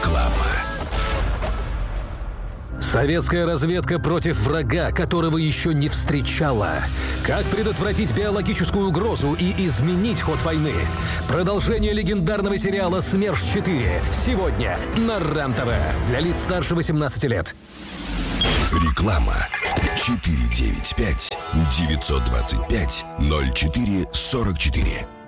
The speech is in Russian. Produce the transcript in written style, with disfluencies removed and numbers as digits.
Реклама. Советская разведка против врага, которого еще не встречала. Как предотвратить биологическую угрозу и изменить ход войны? Продолжение легендарного сериала «СМЕРШ-4» сегодня на РЕН-ТВ. Для лиц старше 18 лет. Реклама. 495-925-0444.